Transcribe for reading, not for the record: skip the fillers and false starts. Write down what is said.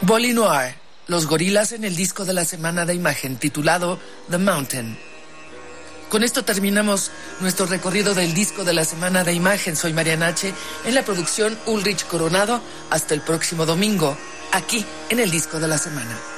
Bolly Noir, Los Gorilas en el disco de la semana de Imagen titulado The Mountain. Con esto terminamos nuestro recorrido del disco de la semana de Imagen. Soy Mariana H. En la producción Ulrich Coronado. Hasta el próximo domingo, aquí en el disco de la semana.